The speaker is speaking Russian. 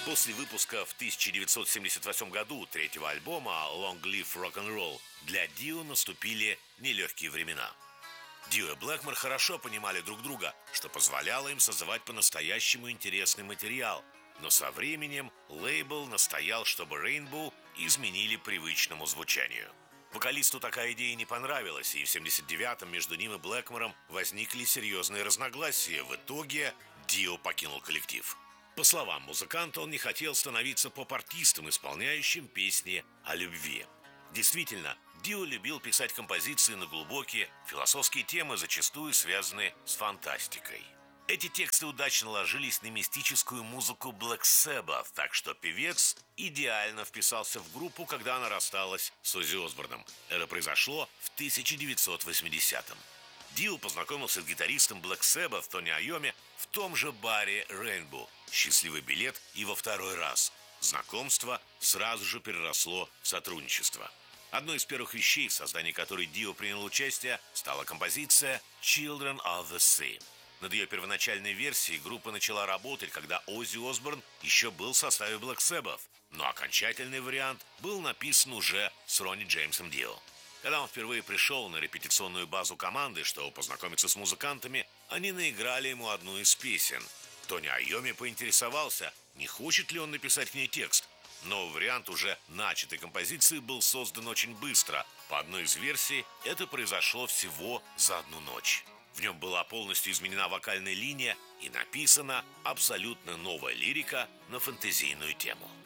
После выпуска в 1978 году третьего альбома «Long Live Rock'n'Roll» для Дио наступили нелегкие времена. Дио и Блэкмор хорошо понимали друг друга, что позволяло им создавать по-настоящему интересный материал. Но со временем лейбл настоял, чтобы Rainbow изменили привычному звучанию. Вокалисту такая идея не понравилась, и в 79-м между ним и Блэкмором возникли серьезные разногласия. В итоге Дио покинул коллектив. По словам музыканта, он не хотел становиться поп-артистом, исполняющим песни о любви. Действительно, Дио любил писать композиции на глубокие философские темы, зачастую связанные с фантастикой. Эти тексты удачно ложились на мистическую музыку Black Sabbath, так что певец идеально вписался в группу, когда она рассталась с Оззи Осборном. Это произошло в 1980-м. Дио познакомился с гитаристом Black Sabbath Тони Айоми в том же баре Rainbow. Счастливый билет и во второй раз. Знакомство сразу же переросло в сотрудничество. Одной из первых вещей, в создании которой Дио принял участие, стала композиция «Children of the Sea». Над ее первоначальной версией группа начала работать, когда Оззи Осборн еще был в составе Black Sabbath, но окончательный вариант был написан уже с Ронни Джеймсом Дио. Когда он впервые пришел на репетиционную базу команды, чтобы познакомиться с музыкантами, они наиграли ему одну из песен. Тони Айоми поинтересовался, не хочет ли он написать к ней текст. Новый вариант уже начатой композиции был создан очень быстро. По одной из версий, это произошло всего за одну ночь. В нем была полностью изменена вокальная линия и написана абсолютно новая лирика на фэнтезийную тему.